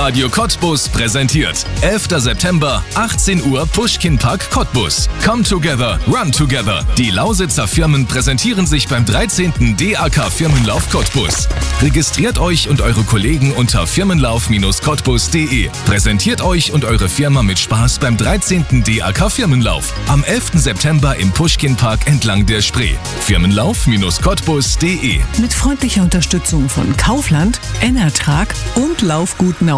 Radio Cottbus präsentiert. 11. September, 18 Uhr, Puschkinpark Cottbus. Come together, run together. Die Lausitzer Firmen präsentieren sich beim 13. DAK Firmenlauf Cottbus. Registriert euch und eure Kollegen unter firmenlauf-cottbus.de. Präsentiert euch und eure Firma mit Spaß beim 13. DAK Firmenlauf. Am 11. September im Puschkinpark entlang der Spree. Firmenlauf-cottbus.de. Mit freundlicher Unterstützung von Kaufland, Enertrag und Laufgut Nau.